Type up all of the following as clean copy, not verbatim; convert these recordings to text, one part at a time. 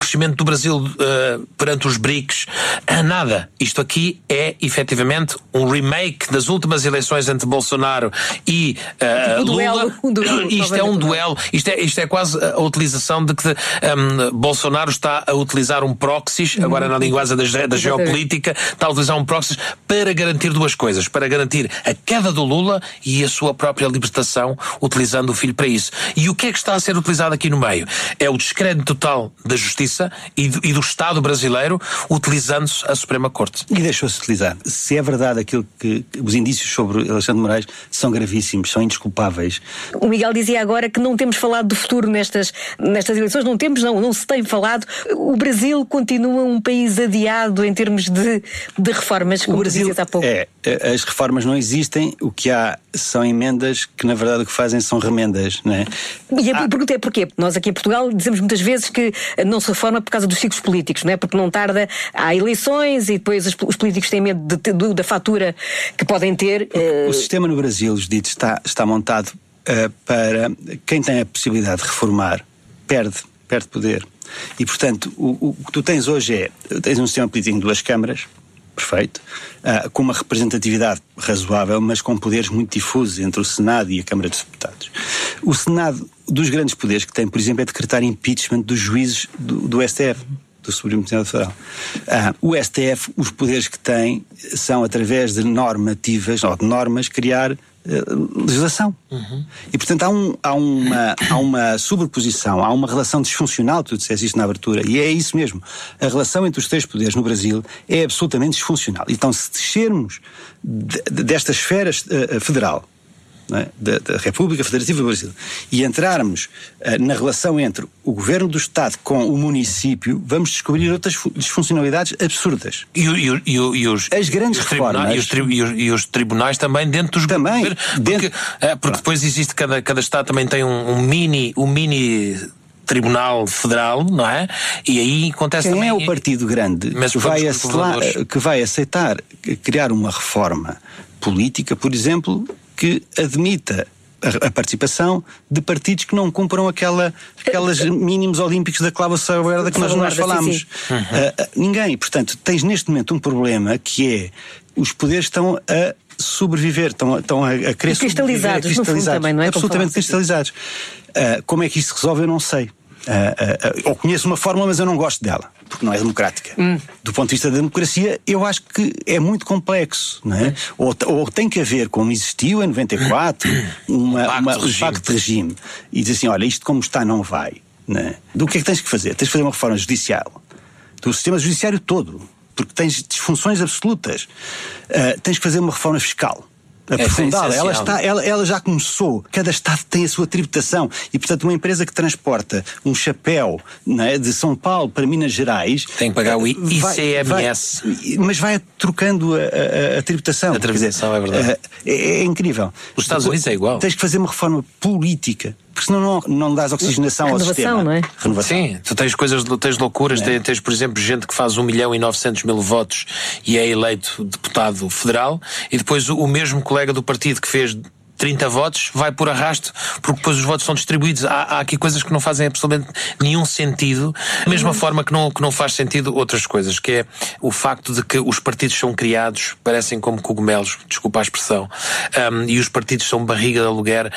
crescimento do Brasil perante os BRICS, nada. Isto aqui é efetivamente um remake das últimas eleições entre Bolsonaro e Lula. Isto é um duelo. Isto é quase a utilização de que Bolsonaro está a utilizar um proxy, agora na linguagem da geopolítica, está a utilizar um proxy para garantir duas coisas: para garantir a queda do Lula e a sua própria libertação, utilizando o filho para isso. E o que é que está a ser utilizado aqui no meio? É o descrédito total da justiça e do Estado brasileiro, utilizando-se a Suprema Corte. E deixou-se utilizar. Se é verdade aquilo que os indícios sobre Alexandre de Moraes são gravíssimos, são indesculpáveis. O Miguel dizia agora que não temos falado do futuro nestas eleições. Não se tem falado. O Brasil continua um país adiado em termos de reformas, como dizias há pouco. As reformas não existem, o que há são emendas que na verdade o que fazem são remendas, não é? E a pergunta é porquê? Nós aqui em Portugal dizemos muitas vezes que não se reforma por causa dos ciclos políticos, não é? Porque não tarda, há eleições e depois os políticos têm medo da fatura que podem ter. O sistema no Brasil, Judite, está montado para quem tem a possibilidade de reformar, perde poder. E portanto, o que tu tens hoje tens um sistema político em duas câmaras, perfeito, com uma representatividade razoável, mas com poderes muito difusos entre o Senado e a Câmara dos Deputados. O Senado, dos grandes poderes que tem, por exemplo, é decretar impeachment dos juízes do STF, do Supremo Tribunal Federal. O STF, os poderes que tem são, através de normativas ou de normas, criar legislação. E portanto há uma sobreposição, há uma relação disfuncional, tu disseste isto na abertura, e é isso mesmo. A relação entre os três poderes no Brasil é absolutamente disfuncional. Então, se descermos desta esfera federal, não é, da República Federativa do Brasil, e entrarmos na relação entre o governo do Estado com o município, vamos descobrir outras disfuncionalidades absurdas. As grandes reformas... E os tribunais também dentro dos governos. Porque depois existe, cada Estado também tem um mini Tribunal Federal, não é? E aí acontece Quem também... é o partido grande que vai aceitar criar uma reforma política, por exemplo, que admita a participação de partidos que não cumpram aquelas mínimos olímpicos da cláusula salvaguarda que nós falámos. Ninguém. Portanto, tens neste momento um problema que é os poderes estão a sobreviver, estão a querer cristalizados, no fundo também, não é? Absolutamente cristalizados. Como é que isso se resolve, eu não sei. Eu conheço uma fórmula, mas eu não gosto dela, porque não é democrática. Do ponto de vista da democracia, eu acho que é muito complexo, não é? Ou tem que haver, como existiu em 94, um pacto de regime, e dizer assim, olha, isto como está não vai, não é? Do que é que tens que fazer? Tens que fazer uma reforma judicial, do sistema judiciário todo, porque tens disfunções absolutas. Tens que fazer uma reforma fiscal aprofundada. Ela já começou. Cada Estado tem a sua tributação e, portanto, uma empresa que transporta um chapéu, não é, de São Paulo para Minas Gerais tem que pagar o ICMS, mas vai trocando a tributação. A tributação, é verdade. É incrível. Os Estados Unidos é igual. Tens que fazer uma reforma política, porque senão não dás oxigenação ao sistema. Não é? Renovação. Sim, tu tens loucuras, tens, por exemplo, gente que faz 1.900.000 votos e é eleito deputado federal, e depois o mesmo colega do partido que fez 30 votos vai por arrasto, porque depois os votos são distribuídos. Há aqui coisas que não fazem absolutamente nenhum sentido, da mesma forma que não faz sentido outras coisas, que é o facto de que os partidos são criados, parecem como cogumelos, desculpa a expressão, e os partidos são barriga de aluguer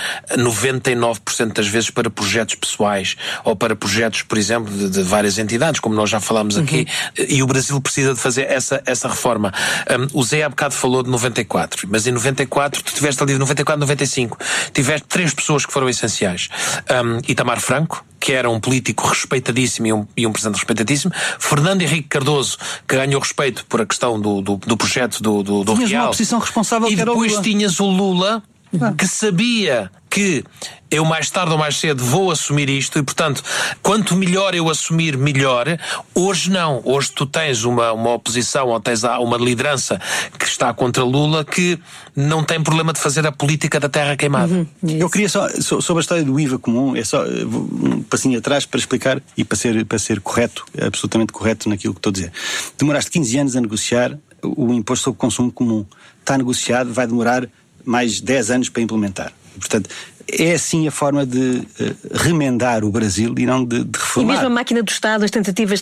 99% das vezes para projetos pessoais, ou para projetos, por exemplo, de várias entidades, como nós já falámos aqui, e o Brasil precisa de fazer essa reforma. O Zé há bocado falou de 94, mas em 94, tu tiveste ali de 94, 95, tiveste 3 pessoas que foram essenciais. Itamar Franco, que era um político respeitadíssimo e um presidente respeitadíssimo. Fernando Henrique Cardoso, que ganhou respeito por a questão do projeto do tinhas Real. Uma oposição responsável, e que era o Lula. depois tinhas o Lula, que sabia que eu mais tarde ou mais cedo vou assumir isto, e portanto, quanto melhor eu assumir, melhor. Hoje não. Hoje tu tens uma oposição, ou tens uma liderança que está contra Lula, que não tem problema de fazer a política da terra queimada. Eu queria só, sobre a história do IVA comum, é só um passinho atrás para explicar e para ser correto, absolutamente correto naquilo que estou a dizer. Demoraste 15 anos a negociar o imposto sobre consumo comum. Está negociado, vai demorar mais 10 anos para implementar. Portanto, é assim a forma de remendar o Brasil e não de reformar. E mesmo a máquina do Estado, as tentativas